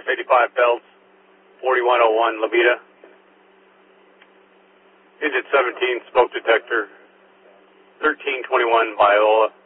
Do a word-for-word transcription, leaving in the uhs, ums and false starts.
North eighty-five Belts, forty-one oh one Levita. Engine seventeen, smoke detector, thirteen twenty-one Biola.